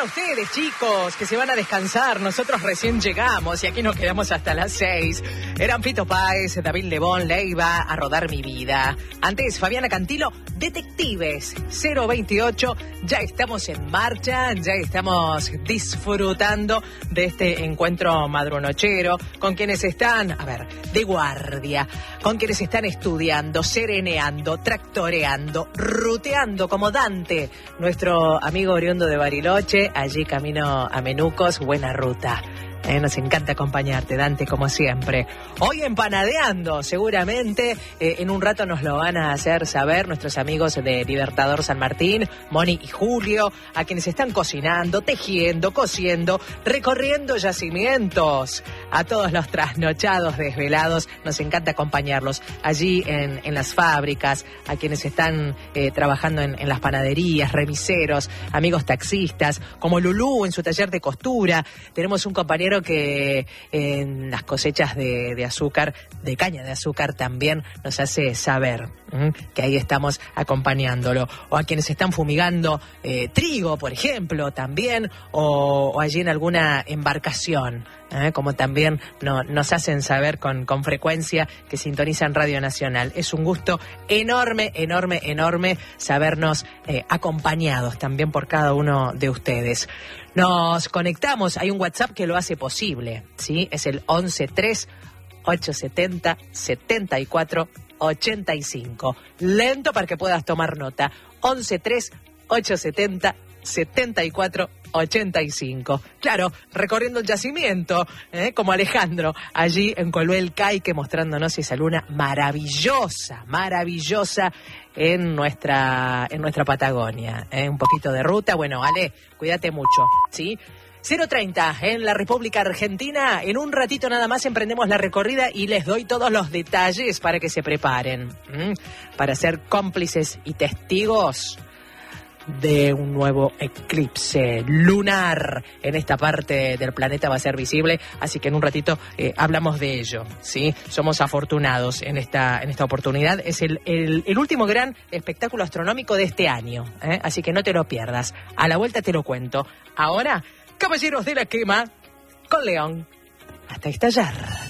ustedes, chicos, que se van a descansar. Nosotros recién llegamos y aquí nos quedamos hasta las 6. Eran Fito Páez, David Lebón, Leiva, A Rodar Mi Vida. Antes, Fabiana Cantilo, Detectives 028. Ya estamos en marcha, ya estamos disfrutando de este encuentro madrunochero con quienes están, de guardia, con quienes están estudiando, sereneando, tractoreando, ruteando como Dante, nuestro amigo oriundo de Bariloche, allí camino a Menucos. Buena ruta. Nos encanta acompañarte, Dante, como siempre. Hoy empanadeando, seguramente. En un rato nos lo van a hacer saber nuestros amigos de Libertador San Martín, Moni y Julio, a quienes están cocinando, tejiendo, cosiendo, recorriendo yacimientos. A todos los trasnochados, desvelados, nos encanta acompañarlos allí en las fábricas, a quienes están trabajando en las panaderías, remiseros, amigos taxistas, como Lulú en su taller de costura. Tenemos un compañero que en las cosechas de azúcar, de caña de azúcar, también nos hace saber que ahí estamos acompañándolo. O a quienes están fumigando trigo, por ejemplo, también, o allí en alguna embarcación. Como también nos hacen saber con frecuencia que sintonizan Radio Nacional. Es un gusto enorme, enorme, enorme sabernos acompañados también por cada uno de ustedes. Nos conectamos, hay un WhatsApp que lo hace posible, ¿sí? Es el 11-3-870-74-85. Lento para que puedas tomar nota. 11-3-870-74-85. Claro, recorriendo el yacimiento, como Alejandro, allí en Coluel Caique, mostrándonos esa luna maravillosa, maravillosa en nuestra Patagonia. Un poquito de ruta. Bueno, Ale, cuídate mucho, ¿sí? 0:30 en la República Argentina. En un ratito nada más emprendemos la recorrida y les doy todos los detalles para que se preparen, para ser cómplices y testigos de un nuevo eclipse lunar. En esta parte del planeta va a ser visible, así que en un ratito hablamos de ello, ¿sí? Somos afortunados en esta oportunidad. Es el último gran espectáculo astronómico de este año, así que no te lo pierdas. A la vuelta te lo cuento. Ahora, Caballeros de la Quema con León. Hasta estallar.